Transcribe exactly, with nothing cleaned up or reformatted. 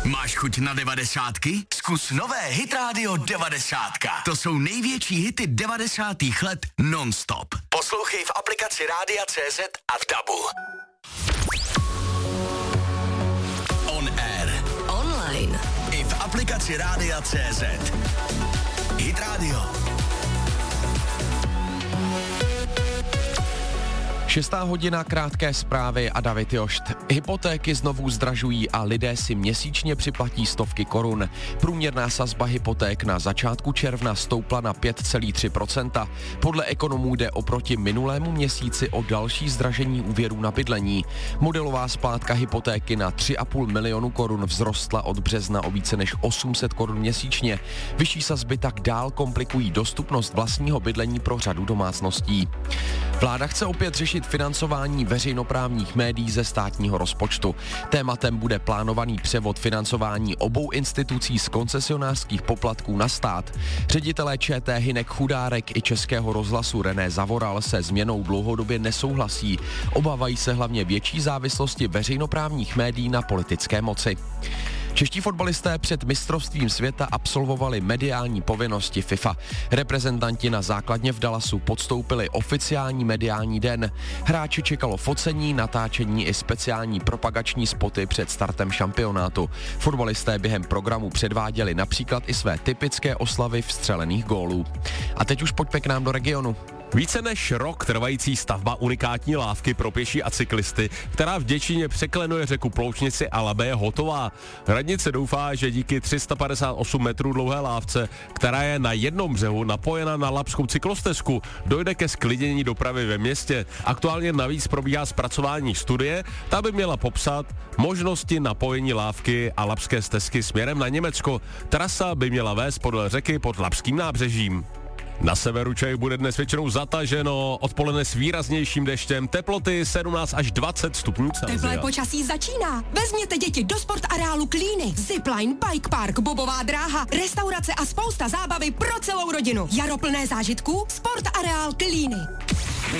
Máš chuť na devadesátky? Zkus nové Hit Radio devadesátka. To jsou největší hity devadesátých let non-stop. Poslouchej v aplikaci Rádia C Z a v Dabu. On air. Online. I v aplikaci Rádia C Z. Hit Radio. Šestá hodina, krátké zprávy a David Jošt. Hypotéky znovu zdražují a lidé si měsíčně připlatí stovky korun. Průměrná sazba hypoték na začátku června stoupla na pět celá tři procenta. Podle ekonomů jde oproti minulému měsíci o další zdražení úvěrů na bydlení. Modelová splátka hypotéky na tři a půl milionu korun vzrostla od března o více než osm set korun měsíčně. Vyšší sazby tak dál komplikují dostupnost vlastního bydlení pro řadu domácností. Vláda chce opět řešit financování veřejnoprávních médií ze státního rozpočtu. Tématem bude plánovaný převod financování obou institucí z koncesionářských poplatků na stát. Ředitelé ČT Hynek Chudárek i Českého rozhlasu René Zavoral se změnou dlouhodobě nesouhlasí. Obávají se hlavně větší závislosti veřejnoprávních médií na politické moci. Čeští fotbalisté před mistrovstvím světa absolvovali mediální povinnosti FIFA. Reprezentanti na základně v Dallasu podstoupili oficiální mediální den. Hráči čekalo focení, natáčení i speciální propagační spoty před startem šampionátu. Fotbalisté během programu předváděli například i své typické oslavy vstřelených gólů. A teď už pojďme k nám do regionu. Více než rok trvající stavba unikátní lávky pro pěší a cyklisty, která v Děčíně překlenuje řeku Ploučnici a Labe, je hotová. Radnice doufá, že díky tři sta padesát osm metrů dlouhé lávce, která je na jednom břehu napojena na labskou cyklostezku, dojde ke zklidnění dopravy ve městě. Aktuálně navíc probíhá zpracování studie, ta by měla popsat možnosti napojení lávky a labské stezky směrem na Německo. Trasa by měla vést podle řeky pod Labským nábřežím. Na severu Čech bude dnes většinou zataženo, odpoledne s výraznějším deštěm, teploty sedmnáct až dvacet stupňů Celsia. Teplé počasí začíná. Vezměte děti do sportareálu Klíny. Zipline, bike park, bobová dráha, restaurace a spousta zábavy pro celou rodinu. Jaro plné zážitků, sportareál Klíny.